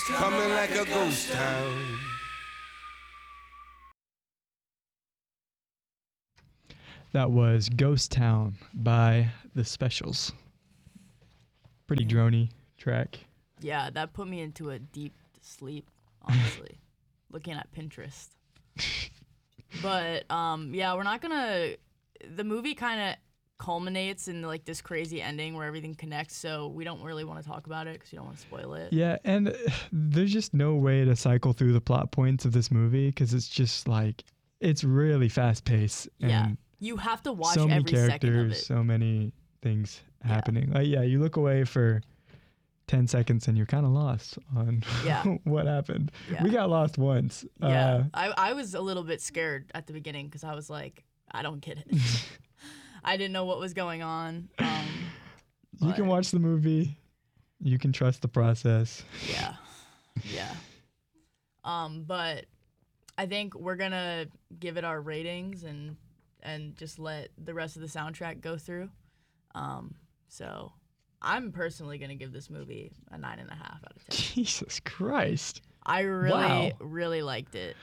coming like a ghost town. That was Ghost Town by The Specials. Pretty droney track. Yeah, that put me into a deep sleep, honestly, looking at Pinterest. But, yeah, we're not gonna... The movie kind of culminates in, like, this crazy ending where everything connects, so we don't really want to talk about it because you don't want to spoil it. Yeah, and there's just no way to cycle through the plot points of this movie because it's just, like, it's really fast-paced. Yeah, And you have to watch so many every second of characters, it. so many things happening. Like, yeah, you look away for 10 seconds and you're kind of lost on what happened. Yeah. We got lost once. Yeah, I was a little bit scared at the beginning because I was like, I don't get it. I didn't know what was going on. You can watch the movie. You can trust the process. Yeah. But I think we're gonna give it our ratings and just let the rest of the soundtrack go through. So I'm personally gonna give this movie a 9.5 out of 10. Jesus Christ! I really liked it.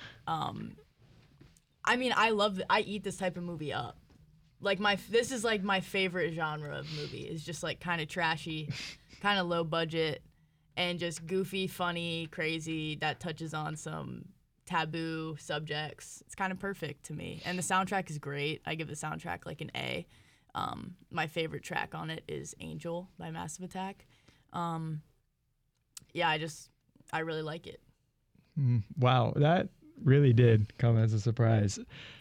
I mean, I eat this type of movie up. Like this is like my favorite genre of movie. It's just like kind of trashy, kind of low budget, and just goofy, funny, crazy. That touches on some taboo subjects. It's kind of perfect to me, and the soundtrack is great. I give the soundtrack like an A. My favorite track on it is Angel by Massive Attack. Yeah, I really like it. Wow, that really did come as a surprise.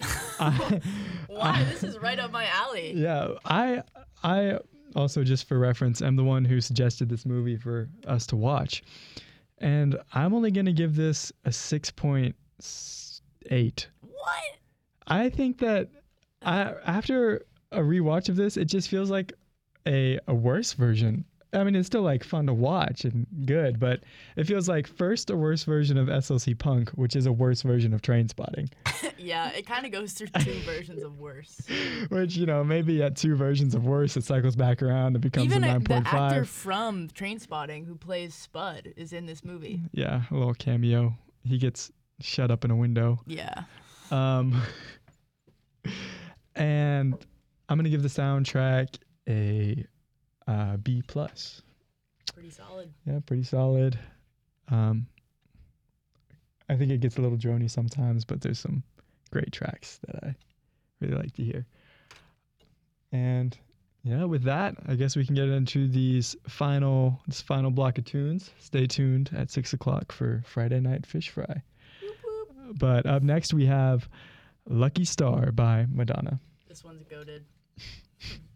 Why? This is right up my alley. Yeah, I also, just for reference, am the one who suggested this movie for us to watch. And I'm only going to give this a 6.8. What? I think that after a rewatch of this, it just feels like a worse version. I mean, it's still like fun to watch and good, but it feels like first a worse version of SLC Punk, which is a worse version of Trainspotting. Yeah, it kind of goes through two versions of worse. Which, maybe at two versions of worse, it cycles back around and becomes Even a 9.5. the actor from Trainspotting who plays Spud is in this movie. Yeah, a little cameo. He gets shut up in a window. Yeah. And I'm going to give the soundtrack a B+. Pretty solid. Yeah, pretty solid. I think it gets a little droney sometimes, but there's some great tracks that I really like to hear. And yeah, with that, I guess we can get into this final block of tunes. Stay tuned at 6 o'clock for Friday Night Fish Fry. Whoop, whoop. But up next we have Lucky Star by Madonna. This one's goated.